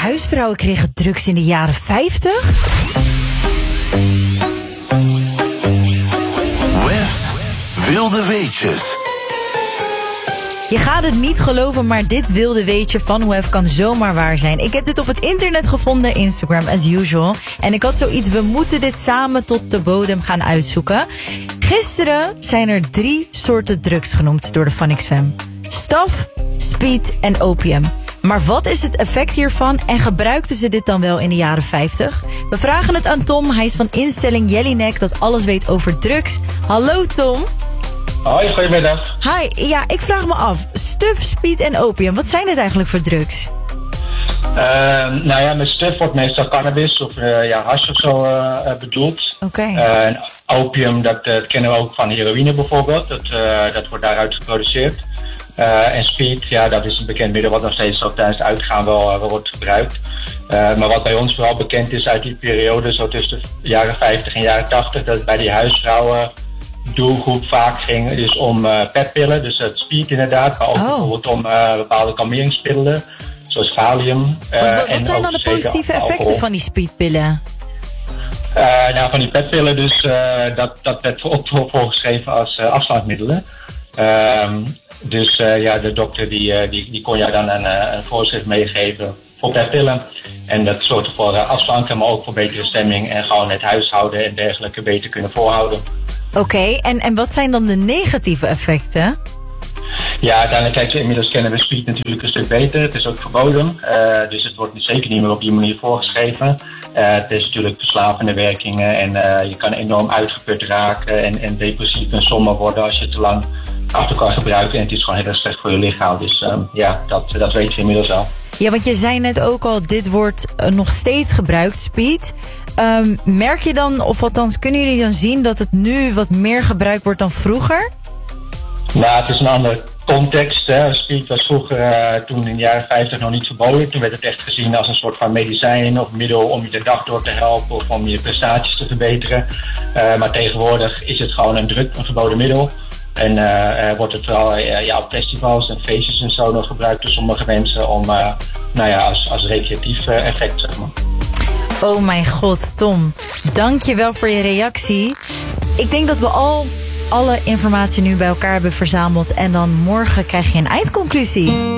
huisvrouwen kregen drugs in de jaren 50? Wilde weetjes. Je gaat het niet geloven, maar dit wilde weetje van WEF kan zomaar waar zijn. Ik heb dit op het internet gevonden, Instagram as usual. En ik had zoiets, we moeten dit samen tot de bodem gaan uitzoeken. Gisteren zijn er 3 soorten drugs genoemd door de Fun XFam. Staf, speed en opium. Maar wat is het effect hiervan en gebruikten ze dit dan wel in de jaren 50? We vragen het aan Tom, hij is van instelling Jellinek dat alles weet over drugs. Hallo Tom. Hoi, goedemiddag. Hi, ja, ik vraag me af. Stuf, speed en opium, wat zijn dit eigenlijk voor drugs? Nou ja, met stuf wordt meestal cannabis of hash of zo bedoeld. Oké. Opium, dat kennen we ook van heroïne bijvoorbeeld. Dat wordt daaruit geproduceerd. En speed, ja, dat is een bekend middel wat nog steeds ook tijdens het uitgaan wel wordt gebruikt. Maar wat bij ons vooral bekend is uit die periode, zo tussen de jaren 50 en jaren 80, dat bij die huisvrouwen doelgroep vaak ging dus om petpillen, dus het speed inderdaad, maar ook bijvoorbeeld om bepaalde kalmeringsmiddelen, zoals valium. Wat zijn dan de positieve effecten van die speedpillen? Nou, van die petpillen dus, dat werd ook voorgeschreven als afslankmiddelen. Dus de dokter die kon jou dan een voorschrift meegeven voor petpillen. En dat zorgt voor afslanken, maar ook voor betere stemming en gewoon het huishouden en dergelijke beter kunnen voorhouden. Oké, en wat zijn dan de negatieve effecten? Ja, uiteindelijk, kijk, inmiddels kennen we speed natuurlijk een stuk beter. Het is ook verboden, dus het wordt zeker niet meer op die manier voorgeschreven. Het is natuurlijk verslavende werkingen en je kan enorm uitgeput raken en depressief en somber worden als je te lang achter kan gebruiken. En het is gewoon heel erg slecht voor je lichaam, dus dat weten we inmiddels al. Ja, want je zei net ook al, dit wordt nog steeds gebruikt, speed. Merk je dan, of althans kunnen jullie dan zien dat het nu wat meer gebruikt wordt dan vroeger? Nou, het is een andere context. Hè. Speed was vroeger, toen in de jaren 50 nog niet verboden. Toen werd het echt gezien als een soort van medicijn of middel om je de dag door te helpen of om je prestaties te verbeteren. Maar tegenwoordig is het gewoon een verboden middel. En wordt het vooral op festivals en feestjes en zo nog gebruikt door sommige mensen om als recreatief effect, zeg maar. Oh mijn god, Tom. Dank je wel voor je reactie. Ik denk dat we alle informatie nu bij elkaar hebben verzameld en dan morgen krijg je een eindconclusie.